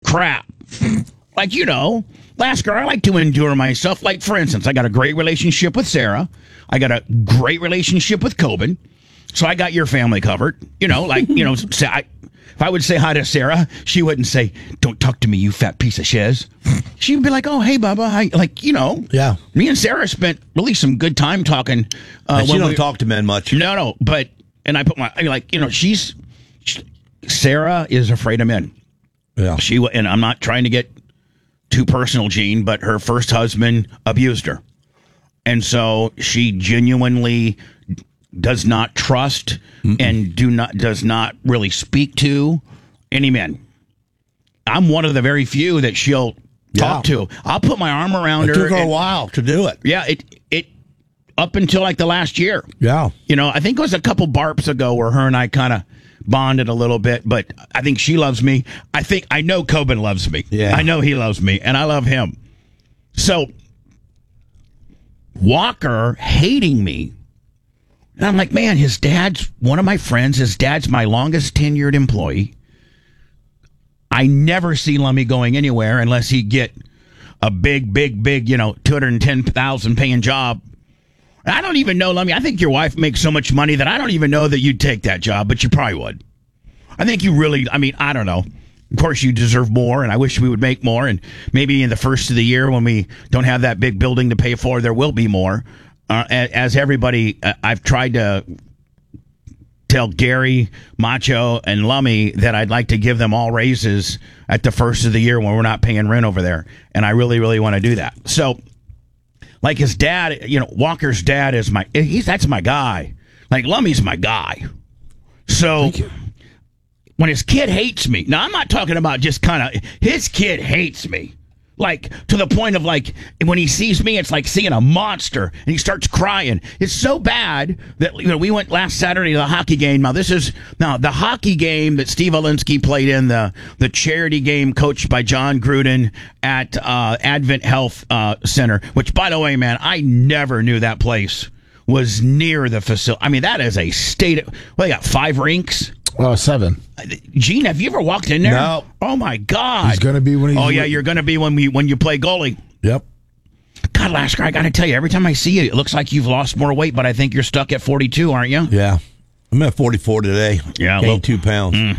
crap. Like, Lasker, I like to endure myself. Like, for instance, I got a great relationship with Sarah. I got a great relationship with Coben. So I got your family covered. If I would say hi to Sarah, she wouldn't say, "Don't talk to me, you fat piece of shiz." She'd be like, "Oh, hey, Bubba." Yeah. Me and Sarah spent really some good time talking. She don't talk to men much. No. And I put Sarah is afraid of men. Yeah. And I'm not trying to get too personal, Gene, but her first husband abused her. And so she genuinely does not trust and does not really speak to any men. I'm one of the very few that she'll talk to. I'll put my arm around her. It took her a while to do it. Yeah, it up until like the last year. Yeah. I think it was a couple barps ago where her and I kind of bonded a little bit, but I think she loves me. I know Coben loves me. Yeah. I know he loves me, and I love him. So Walker hating me. And I'm like, man, his dad's one of my friends. His dad's my longest tenured employee. I never see Lummy going anywhere unless he get a big, 210,000 paying job. I don't even know, Lummy. I think your wife makes so much money that I don't even know that you'd take that job, but you probably would. I think you really, I don't know. Of course, you deserve more, and I wish we would make more. And maybe in the first of the year when we don't have that big building to pay for, there will be more. As everybody, I've tried to tell Gary, Macho, and Lummy that I'd like to give them all raises at the first of the year when we're not paying rent over there. And I really, really want to do that. So, like his dad, Walker's dad is that's my guy. Like Lummy's my guy. So when his kid hates me, now I'm not talking about just his kid hates me. Like, to the point of, like, when he sees me, it's like seeing a monster, and he starts crying. It's so bad that, we went last Saturday to the hockey game. Now, the hockey game that Steve Olinsky played in, the charity game coached by John Gruden at Advent Health Center, which, by the way, man, I never knew that place was near the facility. That is a state of, they got 5 rinks. 7. Gene, have you ever walked in there? No. Oh my God. He's going to be when he's. Oh yeah, you're going to be when you play goalie. Yep. God, Lasker, I got to tell you, every time I see you, it looks like you've lost more weight, but I think you're stuck at 42, aren't you? Yeah. I'm at 44 today. Yeah, gained 2 pounds.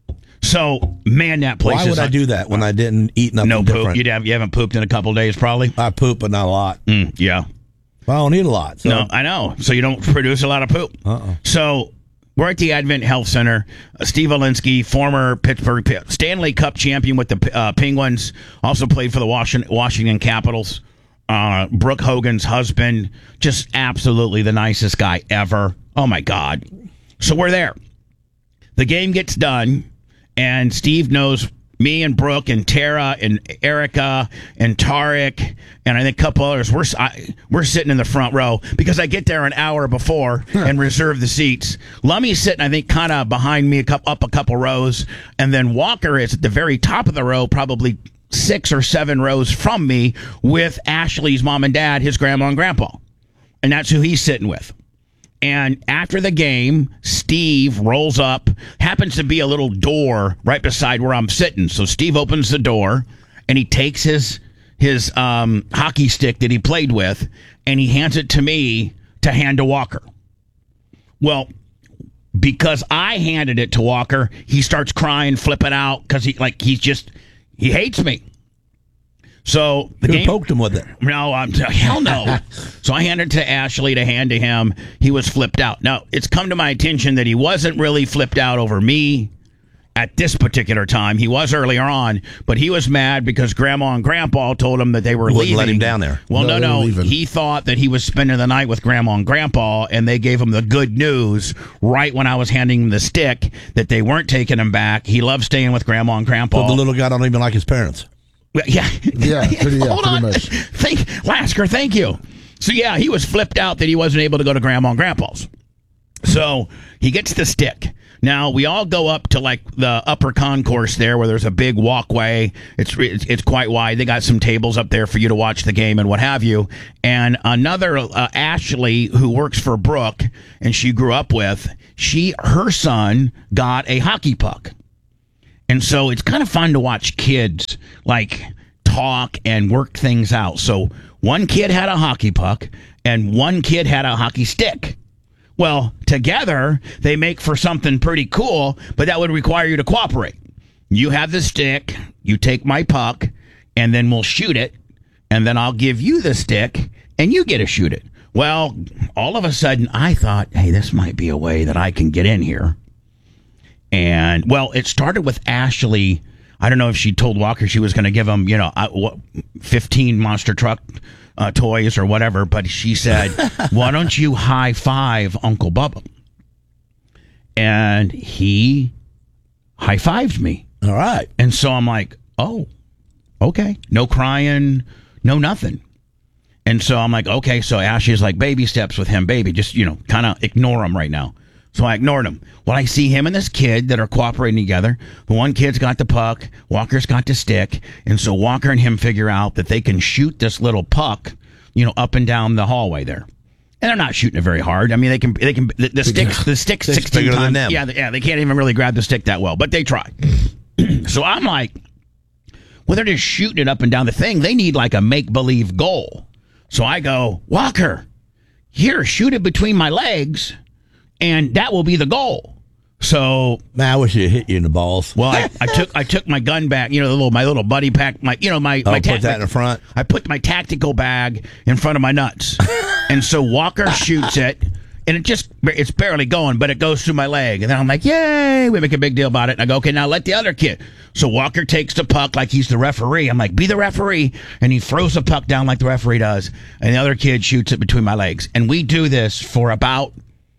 So, man, that place. Why would I do that when I didn't eat nothing no poop? different? You haven't pooped in a couple of days, probably. I poop, but not a lot. Yeah. Well, I don't eat a lot. So. No, I know. So you don't produce a lot of poop. So. We're at the Advent Health Center. Steve Olinsky, former Pittsburgh Stanley Cup champion with the Penguins, also played for the Washington Capitals. Brooke Hogan's husband, just absolutely the nicest guy ever. Oh, my God. So we're there. The game gets done, and Steve knows me and Brooke and Tara and Erica and Tarek and I think a couple others. We're sitting in the front row because I get there an hour before and reserve the seats. Lummy's sitting, I think, kind of behind me, up a couple rows, and then Walker is at the very top of the row, probably 6 or 7 rows from me, with Ashley's mom and dad, his grandma and grandpa, and that's who he's sitting with. And after the game, Steve rolls up, happens to be a little door right beside where I'm sitting. So Steve opens the door, and he takes his hockey stick that he played with, and he hands it to me to hand to Walker. Well, because I handed it to Walker, he starts crying, flipping out, because he hates me. So the game poked him with it. No, hell no. So I handed it to Ashley to hand to him. He was flipped out. Now, it's come to my attention that he wasn't really flipped out over me at this particular time. He was earlier on, but he was mad because Grandma and Grandpa told him that they were leaving. Let him down there. Well, no. He thought that he was spending the night with Grandma and Grandpa, and they gave him the good news right when I was handing him the stick that they weren't taking him back. He loved staying with Grandma and Grandpa. Well, the little guy don't even like his parents. Yeah. Pretty much. Lasker, thank you. So, yeah, he was flipped out that he wasn't able to go to Grandma and Grandpa's. So he gets the stick. Now, we all go up to, like, the upper concourse there where there's a big walkway. It's quite wide. They got some tables up there for you to watch the game and what have you. And another, Ashley, who works for Brooke and she grew up with, her son got a hockey puck. And so it's kind of fun to watch kids like talk and work things out. So one kid had a hockey puck and one kid had a hockey stick. Well, together they make for something pretty cool, but that would require you to cooperate. You have the stick, you take my puck, and then we'll shoot it, and then I'll give you the stick, and you get to shoot it. Well, all of a sudden, I thought, hey, this might be a way that I can get in here. And, well, it started with Ashley. I don't know if she told Walker she was going to give him, 15 monster truck toys or whatever, but she said, why don't you high five Uncle Bubba? And he high fived me. All right. And so I'm like, oh, okay. No crying, no nothing. And so I'm like, okay. So Ashley's like, baby steps with him, baby. Just, kind of ignore him right now. So I ignored him. Well, I see him and this kid that are cooperating together. The one kid's got the puck. Walker's got the stick. And so Walker and him figure out that they can shoot this little puck, up and down the hallway there. And they're not shooting it very hard. I mean, they can, the stick's 16 bigger times. than them. Yeah, they can't even really grab the stick that well, but they try. So I'm like, well, they're just shooting it up and down the thing. They need like a make-believe goal. So I go, Walker, here, shoot it between my legs, and that will be the goal. So, man, I wish it hit you in the balls. Well, I took my gun back, my little buddy pack, my put that in the front. I put my tactical bag in front of my nuts, and so Walker shoots it, and it's barely going, but it goes through my leg, and then I'm like, yay! We make a big deal about it, and I go, okay, now let the other kid. So Walker takes the puck like he's the referee. I'm like, be the referee, and he throws the puck down like the referee does, and the other kid shoots it between my legs, and we do this for about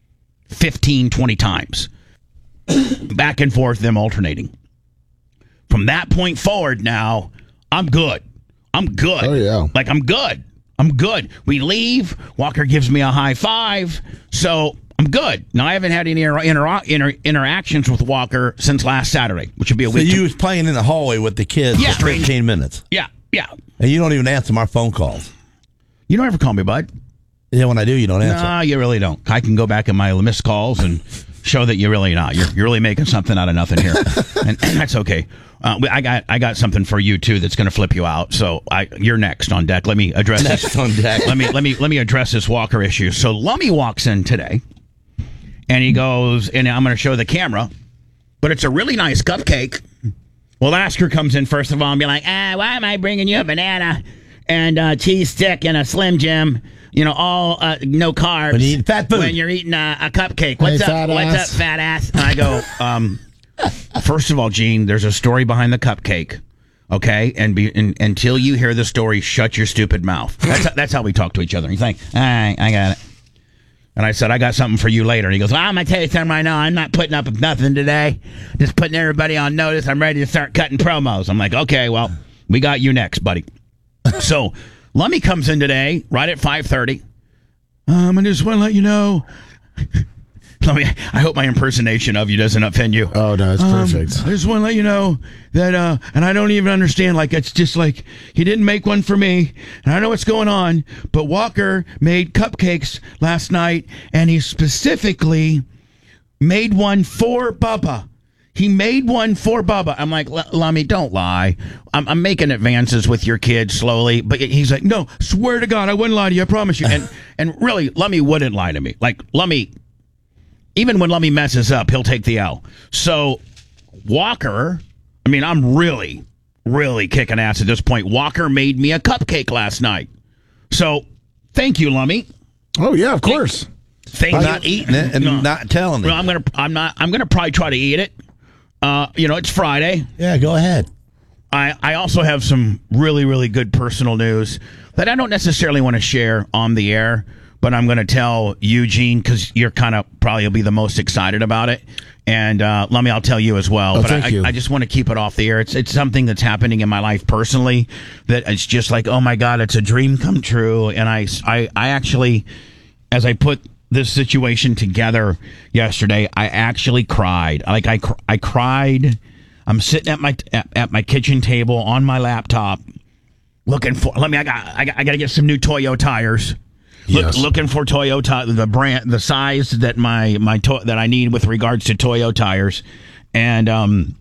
15, 20 times. Back and forth, them alternating. From that point forward now, I'm good. Oh, yeah. Like, I'm good. We leave. Walker gives me a high five. So, I'm good. Now, I haven't had any interactions with Walker since last Saturday, which would be a week. So you was playing in the hallway with the kids for 15 minutes. Yeah. And you don't even answer my phone calls. You don't ever call me, bud. Yeah, when I do, you don't answer. No, you really don't. I can go back in my missed calls and show that you're really not. You're really making something out of nothing here, and that's okay. I got something for you too that's going to flip you out. So you're next on deck. Let me address this on deck. Let me address this Walker issue. So Lummy walks in today, and he goes, and I'm going to show the camera, but it's a really nice cupcake. Well, Asker comes in first of all and be like, why am I bringing you a banana and cheese stick and a Slim Jim? All no carbs. When you eat fat food. When you're eating a cupcake. What's up? What's up, fat ass? And I go, first of all, Gene, there's a story behind the cupcake. Okay? And until you hear the story, shut your stupid mouth. That's how we talk to each other. He's like, all right, I got it. And I said, I got something for you later. And he goes, well, I'm going to tell you something right now. I'm not putting up with nothing today. Just putting everybody on notice. I'm ready to start cutting promos. I'm like, okay, well, we got you next, buddy. So Lummy comes in today, right at 5:30. I just want to let you know. I hope my impersonation of you doesn't offend you. Oh, no, it's perfect. I just want to let you know that, and I don't even understand, like, it's just like, he didn't make one for me, and I know what's going on, but Walker made cupcakes last night, and he specifically made one for Bubba. He made one for Bubba. I'm like, Lummy, don't lie. I'm making advances with your kid slowly. But he's like, no, swear to God, I wouldn't lie to you. I promise you. And really, Lummy wouldn't lie to me. Like, Lummy, even when Lummy messes up, he'll take the L. So, Walker, I mean, I'm really, really kicking ass at this point. Walker made me a cupcake last night. So, thank you, Lummy. Oh, yeah, of course. Thank you. Not eating it and not telling me. No, I'm gonna probably try to eat it. It's Friday. Yeah, go ahead. I also have some really, really good personal news that I don't necessarily want to share on the air, but I'm going to tell Eugene because you're kind of probably will be the most excited about it. And Lummy, I'll tell you as well. But thank you. I just want to keep it off the air. It's something that's happening in my life personally that it's just like, oh my God, it's a dream come true. And I actually, as I put this situation together yesterday, I actually cried. Like I cried. I'm sitting at my kitchen table on my laptop, looking for. I got to get some new Toyo tires. Yes. Looking for Toyota, the brand, the size that that I need with regards to Toyo tires, and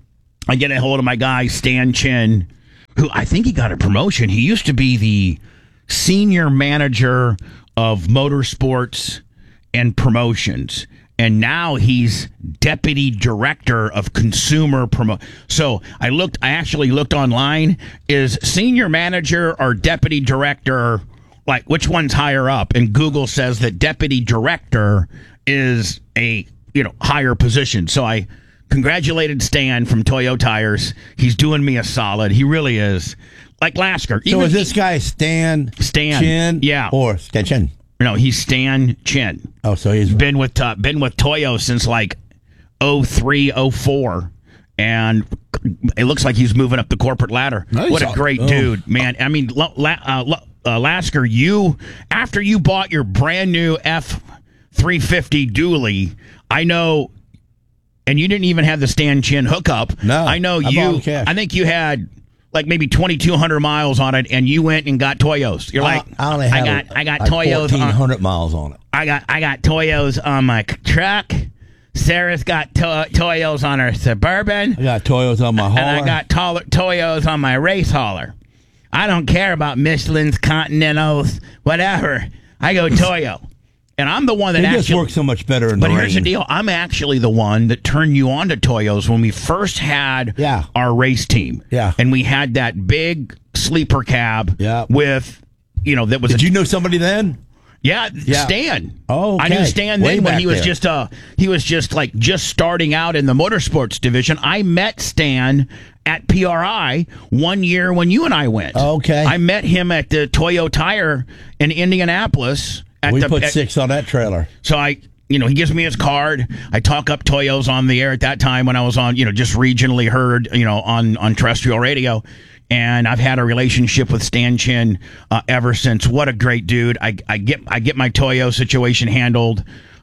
I get a hold of my guy, Stan Chin, who I think he got a promotion. He used to be the senior manager of motorsports and promotions. And now he's deputy director of consumer So I actually looked online. Is senior manager or deputy director, like which one's higher up? And Google says that deputy director is a higher position. So I congratulated Stan from Toyo Tires. He's doing me a solid. He really is. Like Lasker. So is this guy Stan Chin? Yeah. Or Stan Chin? No, he's Stan Chin. Oh, so he's been with Toyo since like 03, 04. And it looks like he's moving up the corporate ladder. Nice. What a great dude, man. I mean, Lasker, after you bought your brand new F350 dually, I know, and you didn't even have the Stan Chin hookup. No, I know I think you had like maybe 2,200 miles on it, and you went and got Toyos. You're like, I only have I got Toyos 1,400 miles on it. I got Toyos on my truck. Sarah's got Toyos on her Suburban. I got Toyos on my hauler. And I got Toyos on my race hauler. I don't care about Michelin's, Continentals, whatever. I go Toyo. And I'm the one that just works so much better in the rain. But here's the deal. I'm actually the one that turned you on to Toyos when we first had our race team. Yeah. And we had that big sleeper cab with, that was... Did you know somebody then? Yeah, Stan. Oh, okay. I knew Stan then when he was just starting out in the motorsports division. I met Stan at PRI one year when you and I went. Okay. I met him at the Toyo Tire in Indianapolis. We put 6 on that trailer. So he gives me his card. I talk up Toyos on the air at that time when I was on, just regionally heard, on terrestrial radio. And I've had a relationship with Stan Chin ever since. What a great dude! I get my Toyo situation handled,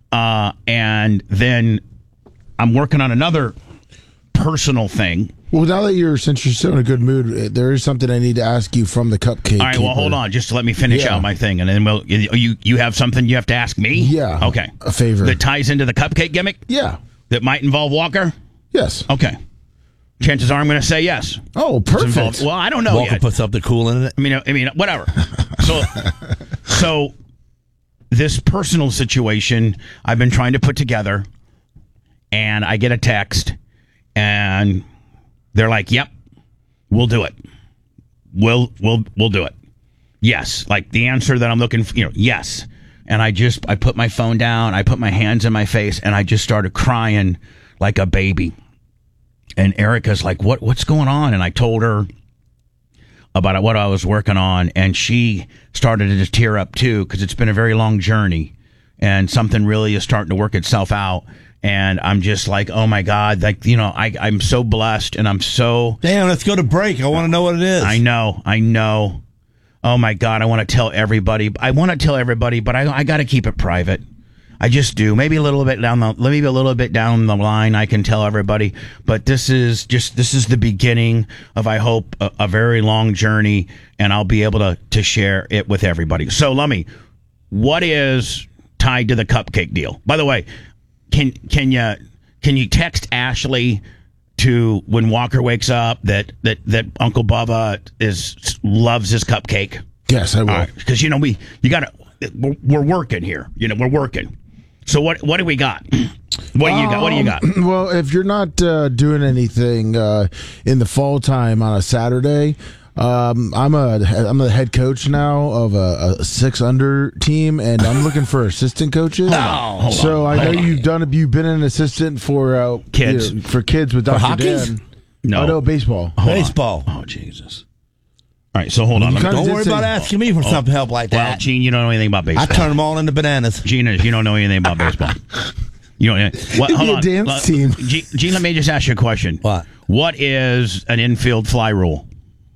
and then I'm working on another personal thing. Well, now that since you're still in a good mood, there is something I need to ask you from the cupcake. All right, well, hold on, just let me finish out my thing, and then you have something you have to ask me. Yeah, okay, a favor that ties into the cupcake gimmick. Yeah, that might involve Walker. Yes. Okay. Chances are I'm going to say yes. Oh, perfect. Well, I don't know Walker yet. put something cool in it. I mean, whatever. So this personal situation I've been trying to put together, and I get a text, and they're like, "Yep, we'll do it. We'll do it. Yes." Like the answer that I'm looking for, yes. And I put my phone down, I put my hands in my face, and I just started crying like a baby. And Erica's like, what's going on? And I told her about what I was working on, and she started to just tear up too, because it's been a very long journey, and something really is starting to work itself out. And I'm just like, oh my God, like, I'm so blessed, and I'm so... Damn, let's go to break. I want to know what it is. I know. Oh my God, I want to tell everybody. But I got to keep it private. I just do. Maybe a little bit down the line, I can tell everybody. But this is the beginning of, I hope, a very long journey, and I'll be able to share it with everybody. So, Lummy, what is tied to the cupcake deal? By the way, can you text Ashley to when Walker wakes up that Uncle Bubba loves his cupcake? Yes, I will. Because we're working here. We're working. So what do we got? What do you got? Well, if you're not doing anything in the fall time on a Saturday, I'm the head coach now of a 6-under team, and I'm looking for assistant coaches. So I know you've been an assistant for kids for kids with Dr. Dan. No, baseball. Baseball. Oh, Jesus. All right, so hold on. Don't worry about asking me for some help like that. Well, Gene, you don't know anything about baseball. I turn them all into bananas. Gene, you don't know anything about baseball. You don't. Hold on. Dance team. Gene, let me just ask you a question. What? What is an infield fly rule?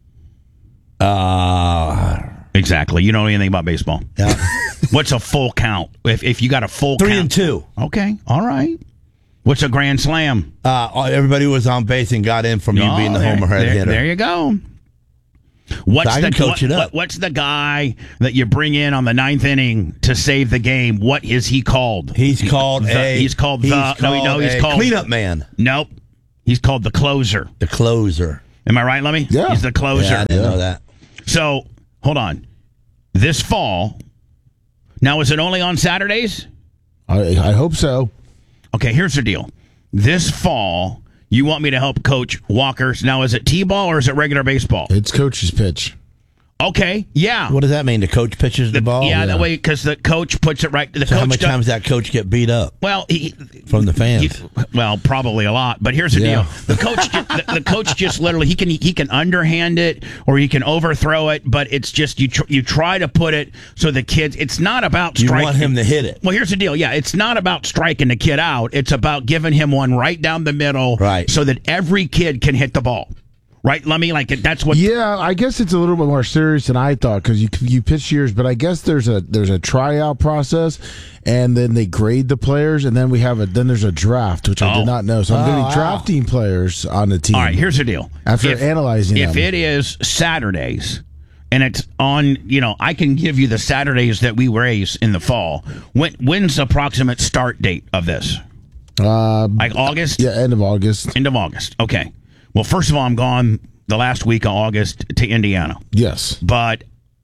Exactly. You don't know anything about baseball. Yeah. What's a full count? If you got a full 3 count. and 2. Okay. All right. What's a grand slam? Everybody was on base and got in from you being the homer hitter. There you go. What's the guy that you bring in on the 9th inning to save the game? What is he called? He's called cleanup man. Nope. He's called the closer. The closer. Am I right, Lemmy? Yeah. He's the closer. Yeah, I didn't know that. So, hold on. This fall, now is it only on Saturdays? I hope so. Okay, here's the deal. This fall, you want me to help coach Walker's. Now, is it T-ball or is it regular baseball? It's coach's pitch. Okay, yeah. What does that mean? The coach pitches the ball? Yeah, that way, because the coach puts it right. So how many times that coach get beat up? Well, from the fans. Well, probably a lot. But here's the deal: the coach just literally he can underhand it or he can overthrow it. But it's just you try to put it so the kids. It's not about striking. You want him to hit it. Well, here's the deal. Yeah, it's not about striking the kid out. It's about giving him one right down the middle, right, so that every kid can hit the ball. Right, Lemmy? Like that's what. Yeah, I guess it's a little bit more serious than I thought because you pitch yours, but I guess there's a tryout process, and then they grade the players, and then then there's a draft, which I did not know. So I'm going to be drafting players on the team. All right, here's the deal. After analyzing them, if it is Saturdays and it's on, I can give you the Saturdays that we race in the fall. When's the approximate start date of this? Like August? Yeah, end of August. End of August. Okay. Well, first of all, I'm gone the last week of August to Indiana. Yes. But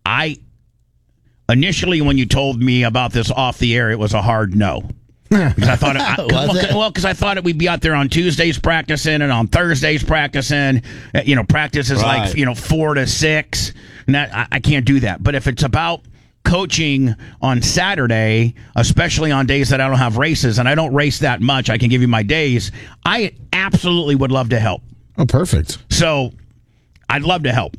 initially when you told me about this off the air, it was a hard no. Because I thought I thought we'd be out there on Tuesdays practicing and on Thursdays practicing. Practice is like 4 to 6. And I can't do that. But if it's about coaching on Saturday, especially on days that I don't have races, and I don't race that much, I can give you my days. I absolutely would love to help. Oh, perfect. So I'd love to help.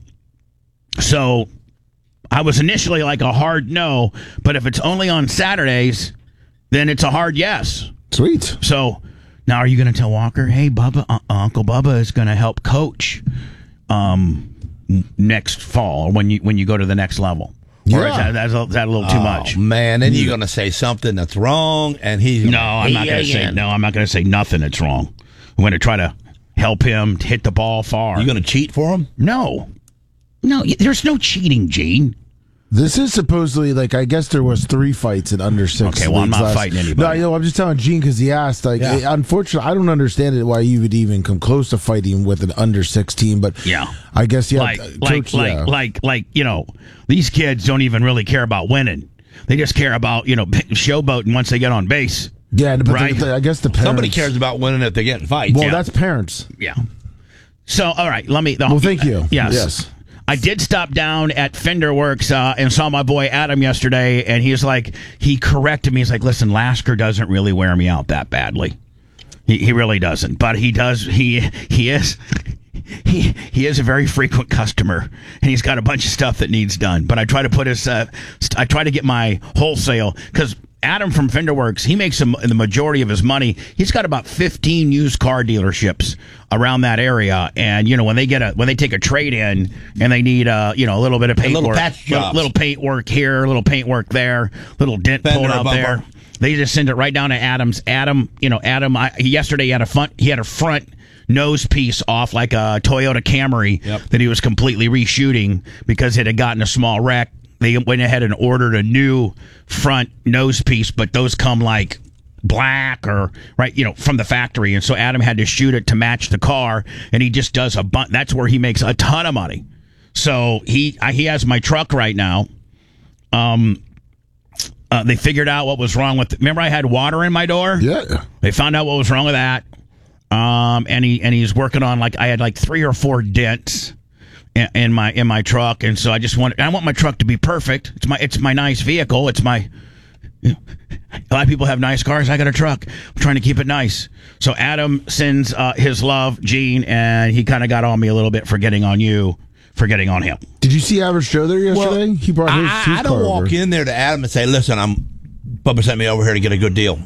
So I was initially like a hard no, but if it's only on Saturdays, then it's a hard yes. Sweet. So now are you going to tell Walker, hey, Bubba, Uncle Bubba is going to help coach next fall when you go to the next level? Yeah. Or is that a little too much? Man, then you're going to say something that's wrong, and he's No, I'm not going to say nothing that's wrong. I'm going to try to help him hit the ball far. You going to cheat for him? No, there's no cheating, Gene. This is supposedly I guess there was 3 fights in under 6. Okay, well, I'm not fighting anybody. No, I'm just telling Gene because he asked. Unfortunately, I don't understand it why you would even come close to fighting with an under 16. But yeah, I guess these kids don't even really care about winning. They just care about showboating once they get on base. Yeah, but right? I guess the parents. Somebody cares about winning if they get in fights. Well, that's parents. Yeah. So, all right, let me. Well, thank you. Yes. I did stop down at Fender Works and saw my boy Adam yesterday, and he corrected me. He's like, listen, Lasker doesn't really wear me out that badly. He really doesn't, but he does. He is. He is a very frequent customer, and he's got a bunch of stuff that needs done. But I try to put I try to get my wholesale because Adam from Fender Works, he makes the majority of his money. He's got about 15 used car dealerships around that area, and when they take a trade in and they need a little bit of paint work, little paint work here, little paint work there, little dent pulled out there, they just send it right down to Adam's. Adam, yesterday he had a front nose piece off like a Toyota Camry that he was completely reshooting because it had gotten a small wreck. They went ahead and ordered a new front nose piece, but those come like black or from the factory, and so Adam had to shoot it to match the car, and he just does that's where he makes a ton of money. So he has my truck right now. They figured out what was wrong with. Remember, I had water in my door. Yeah, they found out what was wrong with that. And he's working on I had 3 or 4 dents in my truck, and so I want my truck to be perfect. It's my nice vehicle. It's my. A lot of people have nice cars. I got a truck. I'm trying to keep it nice. So Adam sends his love, Gene, and he kind of got on me a little bit for getting on you, for getting on him. Did you see Average Joe there yesterday? Well, he brought his I don't car walk over. in there to Adam and say, "Listen, Bubba sent me over here to get a good deal."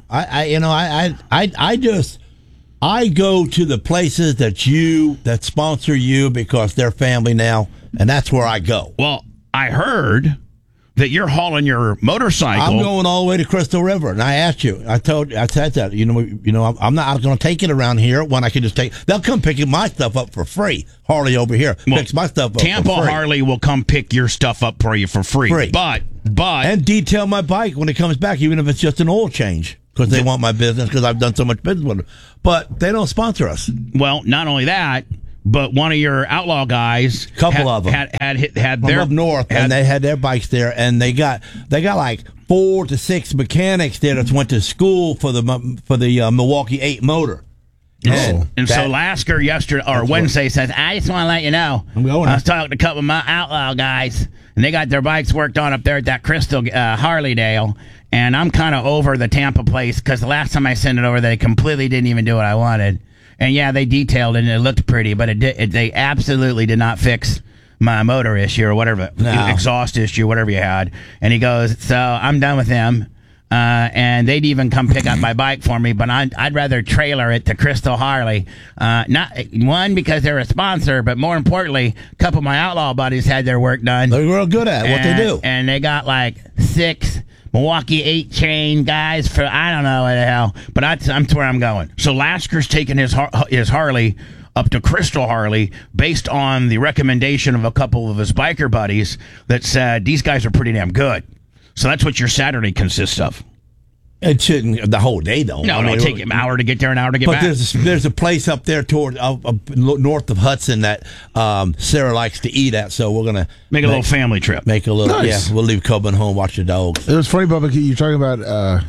I go to the places that sponsor you because they're family now, and that's where I go. Well, I heard that you're hauling your motorcycle. I'm going all the way to Crystal River, and I asked you. I said that. I'm not going to take it around here when I can just take. They'll come pick my stuff up for free. Harley over here picks my stuff up. Tampa for free. Harley will come pick your stuff up for you for free. But and detail my bike when it comes back, even if it's just an oil change. because they want my business because I've done so much business with them. But they don't sponsor us. Well, not only that, but one of your outlaw guys, Couple of them. had From their up north, and they had their bikes there, and they got like 4 to 6 mechanics there that went to school for the Milwaukee 8 motor. And so Lasker yesterday or Wednesday says, I just want to let you know, I was talking to a couple of my outlaw guys, and they got their bikes worked on up there at that Crystal Harleydale, and I'm kind of over the Tampa place because the last time I sent it over, they completely didn't even do what I wanted. And yeah, they detailed it and it looked pretty, but they absolutely did not fix my motor issue or whatever, exhaust issue, whatever you had. And he goes, so I'm done with them. And they'd even come pick up my bike for me, but I'd rather trailer it to Crystal Harley. Not one, because they're a sponsor, but more importantly, a couple of my outlaw buddies had their work done. They're real good at what they do. And they got like 6 Milwaukee 8 chain guys for, I don't know what the hell, but that's where I'm going. So Lasker's taking his Harley up to Crystal Harley based on the recommendation of a couple of his biker buddies that said these guys are pretty damn good. So that's what your Saturday consists of. It shouldn't the whole day though. No, it'll take an hour to get there, an hour to get back. But there's a place up there toward north of Hudson that Sarah likes to eat at, so we're gonna make a little family trip. Make a little, nice. Yeah. We'll leave Coben home, watch the dogs. It was funny, Bubba. You're talking about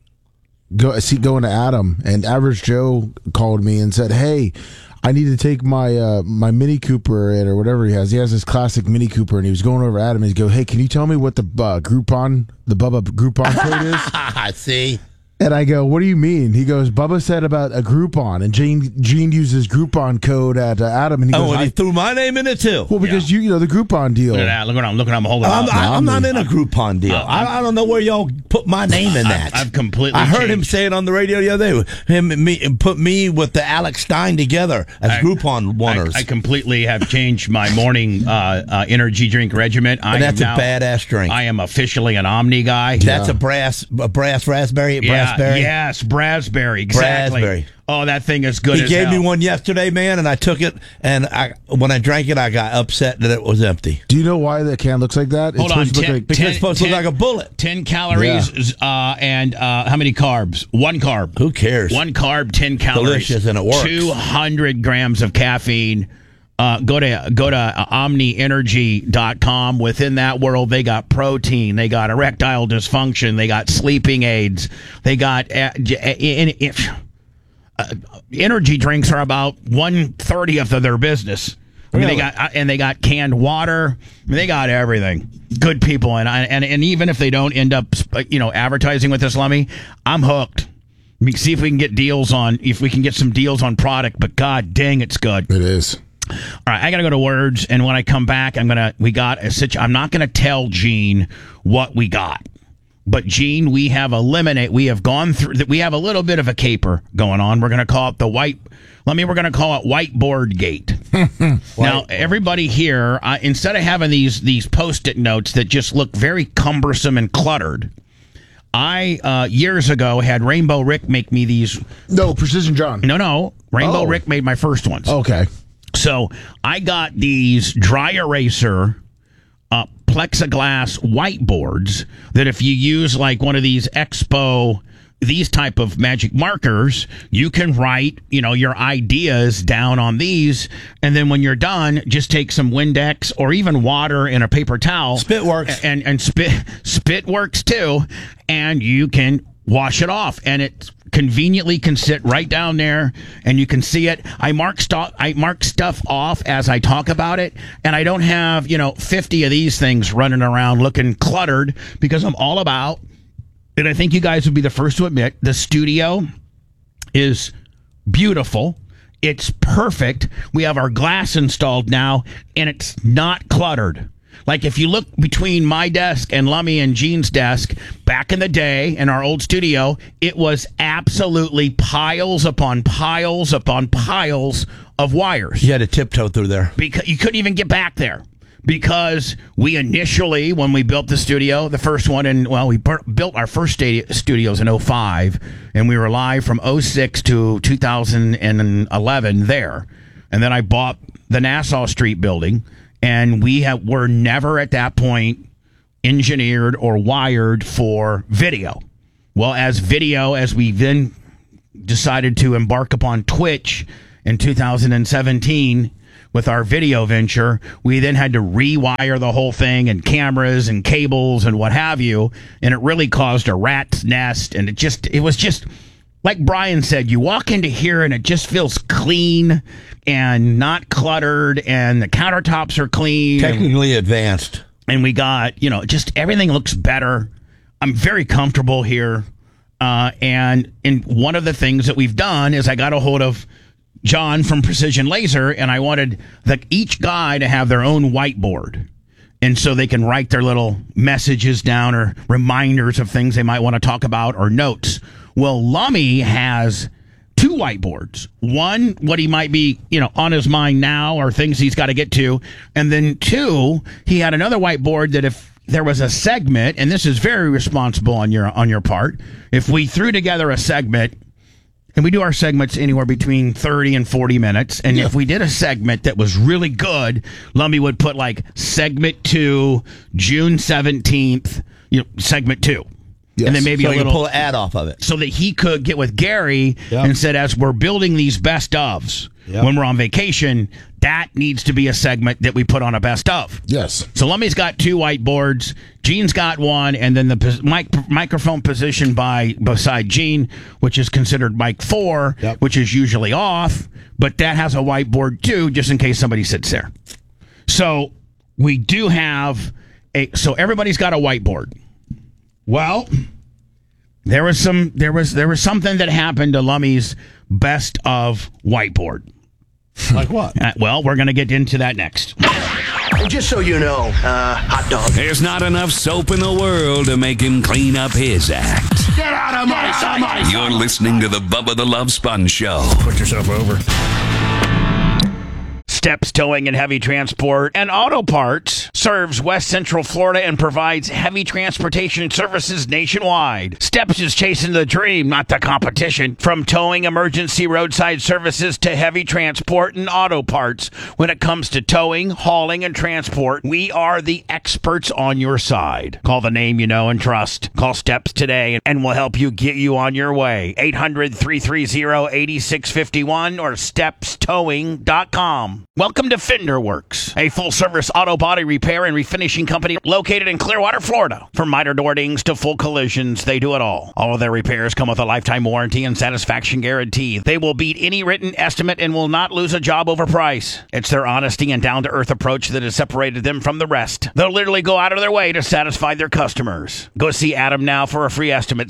going to Adam, and Average Joe called me and said, "Hey, I need to take my my Mini Cooper in, or whatever he has. He has this classic Mini Cooper, and he was going over Adam, and he'd go, hey, can you tell me what the Bubba Groupon code is?" I see. And I go, what do you mean? He goes, Bubba said about a Groupon, and Gene uses Groupon code at Adam, and he goes, and he threw my name in it too. Well, because you know the Groupon deal. Look at that. Look at I'm holding up. I'm not in a Groupon deal. I don't know where y'all put my name in that. I've completely I heard changed. him say it on the radio the other day. Him and me, and put me with the Alex Stein together as Groupon winners. I completely have changed my morning energy drink regimen. And that's a badass drink. I am officially an Omni guy. That's a brass raspberry. Raspberry. Yes, Brasberry. Exactly. Brasberry. Oh, that thing is good. He gave me one yesterday, man, and I took it. And when I drank it, I got upset that it was empty. Do you know why the can looks like that? Hold on, Because it's supposed to look like a bullet. 10 calories and how many carbs? 1 carb. Who cares? 1 carb, 10 calories. Delicious, and it works. 200 grams of caffeine. Go to omnienergy.com. Within that world, they got protein, they got erectile dysfunction, they got sleeping aids, they got energy drinks are about 1/30th of their business. I mean, they got canned water. I mean, they got everything. Good people, and even if they don't end up, advertising with us, Lummy, I'm hooked. We can see if we can get some deals on product. But god dang, it's good. It is. All right, I got to go to words, and when I come back, I'm not going to tell Gene what we got. But Gene, we have gone through that. We have a little bit of a caper going on. We're going to call it we're going to call it Whiteboard Gate. Now, everybody here, instead of having these Post-it notes that just look very cumbersome and cluttered, I years ago had Rainbow Rick make me these. No, Precision John. No, Rainbow Rick made my first ones. Okay. So I got these dry eraser plexiglass whiteboards that if you use like one of these these type of magic markers, you can write, your ideas down on these. And then when you're done, just take some Windex or even water in a paper towel. Spit works. And spit works too. And you can wash it off. And it conveniently can sit right down there and you can see it. I mark stuff off as I talk about it, and I don't have 50 of these things running around looking cluttered, because I'm all about, and I think you guys would be the first to admit, the studio is beautiful. It's perfect. We have our glass installed now, and it's not cluttered. Like, if you look between my desk and Lummy and Gene's desk, back in the day in our old studio, it was absolutely piles upon piles upon piles of wires. You had to tiptoe through there. Because you couldn't even get back there. Because we initially, when we built the studio, the first one, we built our first studios in 2005, and we were live from 2006 to 2011 there. And then I bought the Nassau Street building. And were never at that point engineered or wired for video. Well, as we then decided to embark upon Twitch in 2017 with our video venture, we then had to rewire the whole thing and cameras and cables and what have you. And it really caused a rat's nest. And it was just like Brian said, you walk into here and it just feels clean and not cluttered, and the countertops are clean. Technically advanced. And we got, just everything looks better. I'm very comfortable here. And one of the things that we've done is I got a hold of John from Precision Laser, and I wanted each guy to have their own whiteboard. And so they can write their little messages down or reminders of things they might want to talk about or notes. Well, Lummy has 2 whiteboards. One, what he might be, on his mind now or things he's got to get to. And then 2, he had another whiteboard that if there was a segment, and this is very responsible on your part, if we threw together a segment, and we do our segments anywhere between 30 and 40 minutes, and if we did a segment that was really good, Lummy would put segment 2, June 17th, segment 2. Yes. And then maybe so a you little pull an ad off of it, so that he could get with Gary and said, as we're building these best ofs when we're on vacation, that needs to be a segment that we put on a best of. Yes. So Lummy's got 2 whiteboards, Gene's got 1, and then the microphone position beside Gene, which is considered mic 4, which is usually off, but that has a whiteboard too, just in case somebody sits there. So we do have so everybody's got a whiteboard. Well, there was something that happened to Lummy's best of whiteboard. Like what? Well, we're going to get into that next. And just so you know, hot dog. There's not enough soap in the world to make him clean up his act. Get out of my sight! You're listening to the Bubba the Love Sponge Show. Put yourself over. Steps Towing and Heavy Transport and Auto Parts serves West Central Florida and provides heavy transportation services nationwide. Steps is chasing the dream, not the competition. From towing, emergency roadside services to heavy transport and auto parts. When it comes to towing, hauling, and transport, we are the experts on your side. Call the name you know and trust. Call Steps today and we'll help you get you on your way. 800-330-8651 or stepstowing.com. Welcome to Fender Works, a full-service auto body repair and refinishing company located in Clearwater, Florida. From miter door dings to full collisions, they do it all. All of their repairs come with a lifetime warranty and satisfaction guarantee. They will beat any written estimate and will not lose a job over price. It's their honesty and down-to-earth approach that has separated them from the rest. They'll literally go out of their way to satisfy their customers. Go see Adam now for a free estimate,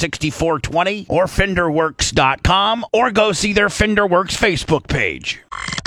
727-542-6420 or FenderWorks.com, or go see their Fender Works Facebook page.